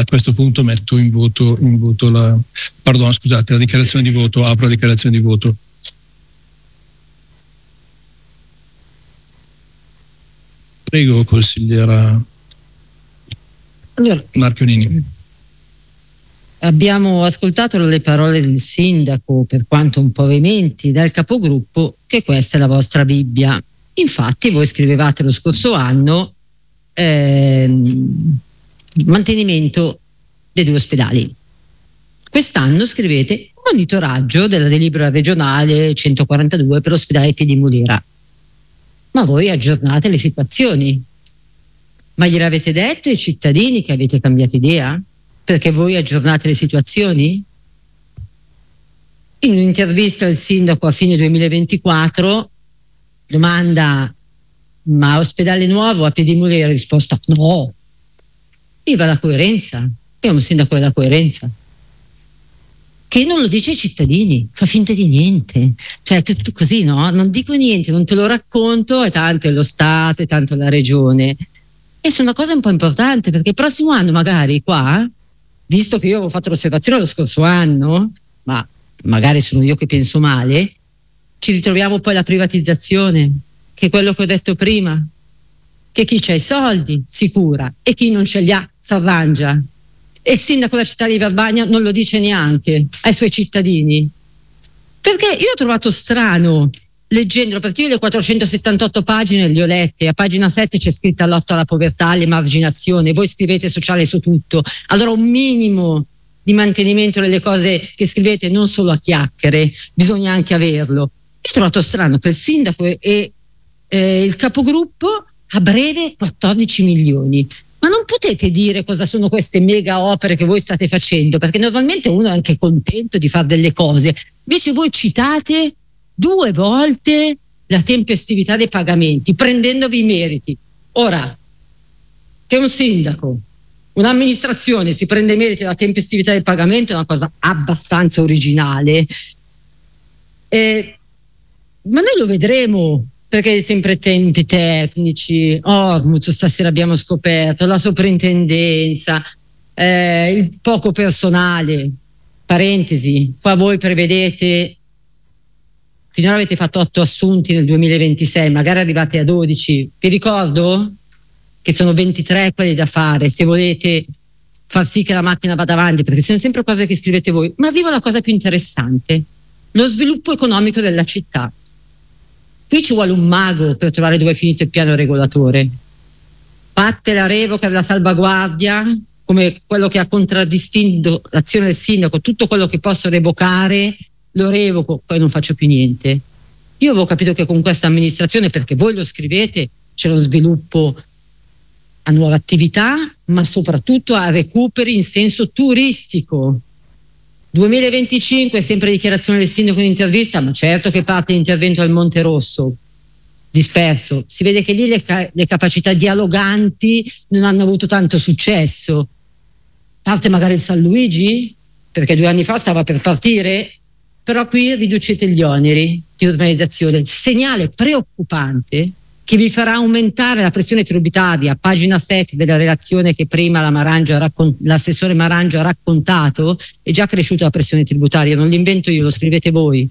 A questo punto metto in voto la dichiarazione di voto, apro la dichiarazione di voto. Prego, consigliera Marchionini. Abbiamo ascoltato le parole del sindaco, per quanto un po' veementi, dal capogruppo, che questa è la vostra Bibbia. Infatti voi scrivevate lo scorso anno mantenimento dei 2 ospedali. Quest'anno scrivete monitoraggio della delibera regionale 142 per l'ospedale Piedimulera. Ma voi aggiornate le situazioni. Ma gliel'avete detto ai cittadini che avete cambiato idea? Perché voi aggiornate le situazioni? In un'intervista al sindaco a fine 2024, domanda: ma ospedale nuovo a Piedimulera? Risposta: no. Viva la coerenza. È un sindaco della coerenza, che non lo dice ai cittadini, fa finta di niente, cioè tutto così, no? Non dico niente, non te lo racconto, e tanto è lo Stato, e tanto è la regione. E su una cosa un po' importante, perché il prossimo anno magari qua, visto che io avevo fatto l'osservazione lo scorso anno, ma magari sono io che penso male, ci ritroviamo poi alla privatizzazione, che è quello che ho detto prima, che chi c'ha i soldi si cura e chi non ce li ha si arrangia. E il sindaco della città di Verbania non lo dice neanche ai suoi cittadini, perché io ho trovato strano leggendolo, perché io le 478 pagine le ho lette, a pagina 7 c'è scritta lotta alla povertà, all'emarginazione, voi scrivete sociale su tutto, allora un minimo di mantenimento delle cose che scrivete, non solo a chiacchiere, bisogna anche averlo. Io ho trovato strano che il sindaco e il capogruppo a breve 14 milioni. Ma non potete dire cosa sono queste mega opere che voi state facendo, perché normalmente uno è anche contento di fare delle cose, invece voi citate 2 volte la tempestività dei pagamenti, prendendovi i meriti. Ora, che un sindaco, un'amministrazione si prende i meriti della tempestività del pagamento è una cosa abbastanza originale, ma noi lo vedremo, perché sempre tempi tecnici, stasera abbiamo scoperto, la soprintendenza, il poco personale, parentesi, qua voi prevedete, finora avete fatto 8 assunti nel 2026, magari arrivate a 12, vi ricordo che sono 23 quelli da fare, se volete far sì che la macchina vada avanti, perché sono sempre cose che scrivete voi, ma arrivo alla cosa più interessante, lo sviluppo economico della città. Qui ci vuole un mago per trovare dove è finito il piano regolatore. Fatte la revoca della salvaguardia, come quello che ha contraddistinto l'azione del sindaco, tutto quello che posso revocare lo revoco, poi non faccio più niente. Io avevo capito che con questa amministrazione, perché voi lo scrivete, c'è lo sviluppo a nuove attività, ma soprattutto a recuperi in senso turistico. 2025, sempre dichiarazione del sindaco in intervista, ma certo che parte l'intervento al Monte Rosso, disperso. Si vede che lì le capacità dialoganti non hanno avuto tanto successo. Parte magari il San Luigi, perché 2 anni fa stava per partire, però qui riducete gli oneri di urbanizzazione. Segnale preoccupante che vi farà aumentare la pressione tributaria, pagina 7 della relazione che prima l'assessore Marangio ha raccontato, è già cresciuta la pressione tributaria, non l'invento io, lo scrivete voi.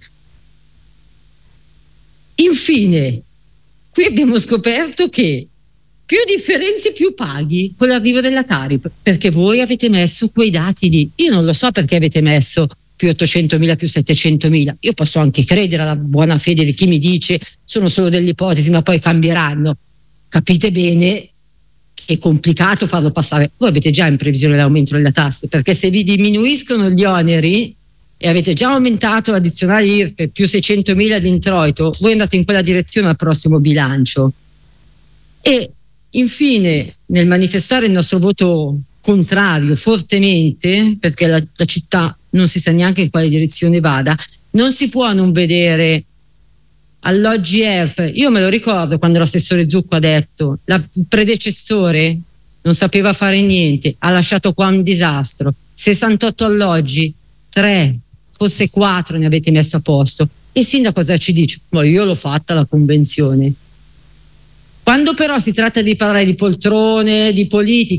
Infine, qui abbiamo scoperto che più differenze più paghi con l'arrivo della Tari, perché voi avete messo quei dati lì. Io non lo so perché avete messo più 800.000 più 700.000, io posso anche credere alla buona fede di chi mi dice sono solo delle ipotesi ma poi cambieranno. Capite bene che è complicato farlo passare. Voi avete già in previsione l'aumento delle tasse, perché se vi diminuiscono gli oneri e avete già aumentato l'addizionale IRPE più 600.000 di introito, voi andate in quella direzione al prossimo bilancio. E infine, nel manifestare il nostro voto contrario fortemente, perché la città non si sa neanche in quale direzione vada, non si può non vedere alloggi ERP. Io me lo ricordo quando l'assessore Zucco ha detto il predecessore non sapeva fare niente, ha lasciato qua un disastro, 68 alloggi, 3, forse 4 ne avete messo a posto. E il sindaco cosa ci dice? Ma io l'ho fatta la convenzione. Quando però si tratta di parlare di poltrone, di politica,